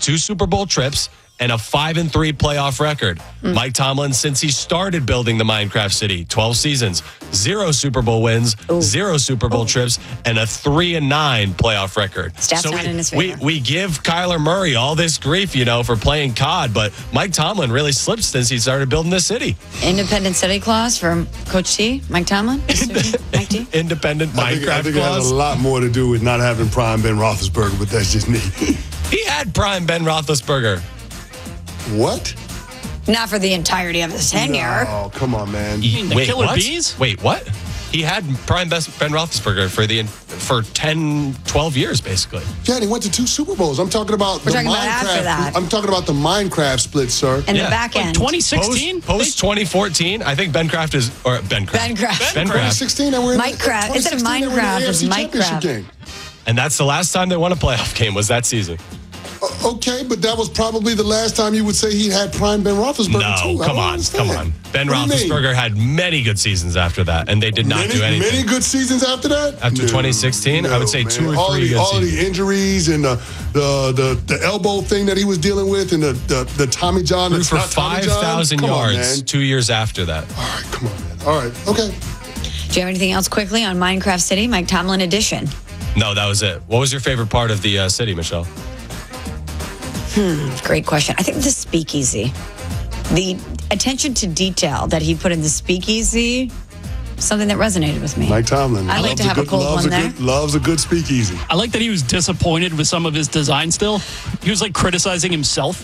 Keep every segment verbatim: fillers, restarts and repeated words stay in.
two Super Bowl trips, and a five and three playoff record. Mm. Mike Tomlin, since he started building the Minecraft City, twelve seasons, zero Super Bowl wins, Ooh. zero Super Bowl Ooh. trips, and a three and nine playoff record. Stats so we, in his we, we give Kyler Murray all this grief, you know, for playing C O D, but Mike Tomlin really slipped since he started building this city. Independent study clause from Coach T, Mike Tomlin? Mike T? Independent I Minecraft think, I think clause. it has a lot more to do with not having prime Ben Roethlisberger, but that's just me. He had prime Ben Roethlisberger. What? Not for the entirety of his tenure. Oh, come on, man. You mean the Wait, Killer what? Bees? Wait, what? He had prime best Ben Roethlisberger for the for ten, twelve years, basically. Yeah, and he went to two Super Bowls. I'm talking about We're the talking about after Minecraft. that. I'm talking about the Minecraft split, sir. And Yeah. the back end. Like twenty sixteen? Post twenty fourteen, I think Ben Kraft is or Ben Kraft. Ben Kraft. Ben twenty Kraft. sixteen, and we're in Mike Kraft. twenty Instead of sixteen, and we're in the Minecraft, A F it's C Mike Championship Kraft. game. And that's the last time they won a playoff game was that season. Uh, okay, but that was probably the last time you would say he had prime Ben Roethlisberger, No, too. I come don't on, understand. come on. Ben What do you mean? Roethlisberger had many good seasons after that, and they did not many, do anything. Many good seasons after that? After No, twenty sixteen, I would say man. two or all three the, good All seasons. the injuries and the, the the the elbow thing that he was dealing with and the the, the Tommy John. Threw that's for not Tommy five John. thousand Come on, yards man. two years after that. All right, come on, man. All right, okay. Do you have anything else quickly on Minecraft City, Mike Tomlin edition? No, that was it. What was your favorite part of the uh, city, Michelle? Hmm, great question. I think the speakeasy. The attention to detail that he put in the speakeasy, something that resonated with me. Mike Tomlin. I'd like loves to have a good, cold loves one a there. Good, loves a good speakeasy. I like that he was disappointed with some of his design still. He was like criticizing himself.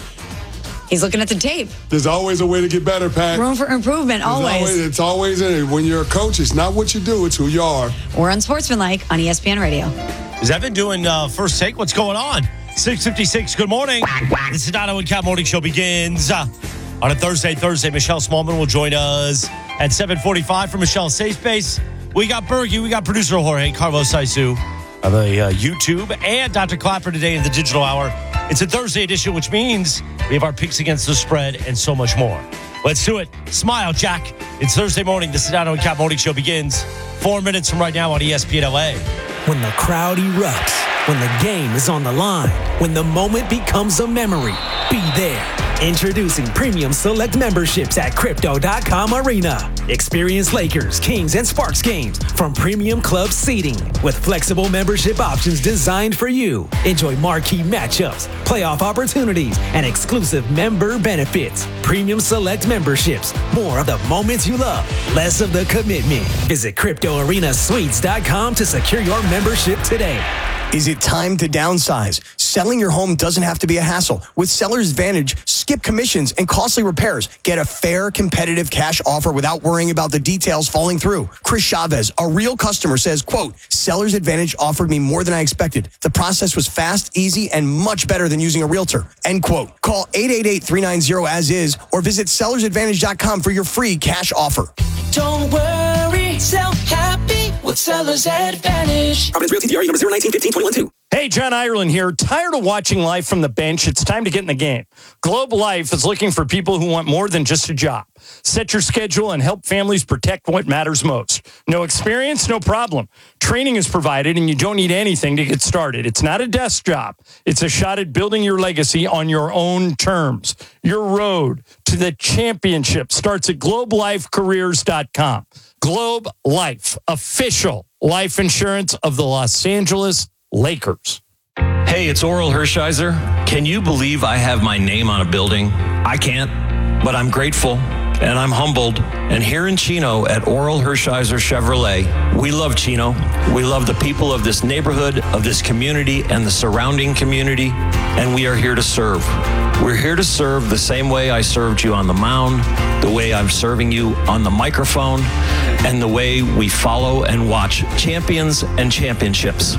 He's looking at the tape. There's always a way to get better, Pat. Room for improvement, There's always. It's always in it. When you're a coach, it's not what you do, it's who you are. We're Unsportsmanlike on E S P N Radio. Is Evan doing uh, first take? What's going on? six fifty-six, good morning. The Sedano and Cat Morning Show begins uh, on a Thursday. Thursday, Michelle Smallman will join us at seven forty-five for Michelle's Safe Space. We got Bergie, we got producer Jorge Carlos Saisu of the uh, YouTube, and Doctor Clapper today in the digital hour. It's a Thursday edition, which means we have our picks against the spread and so much more. Let's do it. Smile, Jack. It's Thursday morning. The Sedano and Cat Morning Show begins four minutes from right now on E S P N L A. When the crowd erupts, when the game is on the line, when the moment becomes a memory, be there. Introducing Premium Select memberships at Crypto dot com Arena. Experience Lakers, Kings, and Sparks games from Premium Club seating with flexible membership options designed for you. Enjoy marquee matchups, playoff opportunities, and exclusive member benefits. Premium Select memberships. More of the moments you love, less of the commitment. Visit Crypto Arena Suites dot com to secure your membership today. Is it time to downsize? Selling your home doesn't have to be a hassle. With Seller's Advantage, skip commissions and costly repairs. Get a fair, competitive cash offer without worrying about the details falling through. Chris Chavez, a real customer, says, quote, Seller's Advantage offered me more than I expected. The process was fast, easy, and much better than using a realtor, end quote. Call eight eight eight, three nine zero, as is or visit sellers advantage dot com for your free cash offer. Don't worry, sell happy with Seller's Advantage. Providence Realty, D R E number zero one nine one five two one two. Hey, John Ireland here. Tired of watching life from the bench? It's time to get in the game. Globe Life is looking for people who want more than just a job. Set your schedule and help families protect what matters most. No experience? No problem. Training is provided and you don't need anything to get started. It's not a desk job. It's a shot at building your legacy on your own terms. Your road to the championship starts at globe life careers dot com. Globe Life, official life insurance of the Los Angeles Lakers. Hey, it's Oral Hershiser. Can you believe I have my name on a building? I can't, but I'm grateful and I'm humbled. And here in Chino at Oral Hershiser Chevrolet, we love Chino. We love the people of this neighborhood, of this community, and the surrounding community, and we are here to serve. We're here to serve the same way I served you on the mound, the way I'm serving you on the microphone, and the way we follow and watch champions and championships.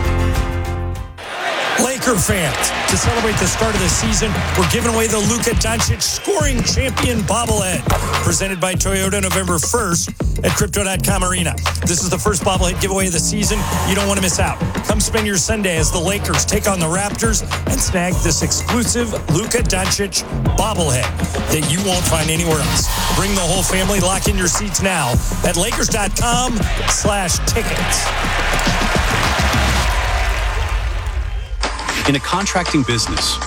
Laker fans, to celebrate the start of the season, we're giving away the Luka Doncic Scoring Champion bobblehead, presented by Toyota November first at Crypto dot com Arena. This is the first bobblehead giveaway of the season. You don't want to miss out. Come spend your Sunday as the Lakers take on the Raptors and snag this exclusive Luka Doncic bobblehead that you won't find anywhere else. Bring the whole family. Lock in your seats now at Lakers dot com slash tickets. In a contracting business,